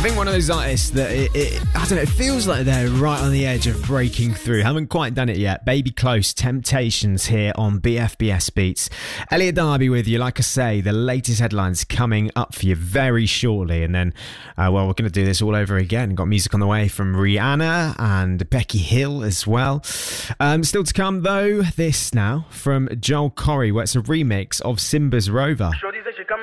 think one of those artists that I don't know, it feels like they're right on the edge of breaking through. Haven't quite done it yet. Baby Close, Temptations here on BFBS Beats. Elliot Darby with you. Like I say, the latest headlines coming up for you very shortly. And then, we're going to do this all over again. Got music on the way from Rihanna and Becky Hill as well. Still to come, though, this now from Joel Corry, where it's a remix of Simba's Rover. Shorty said she coming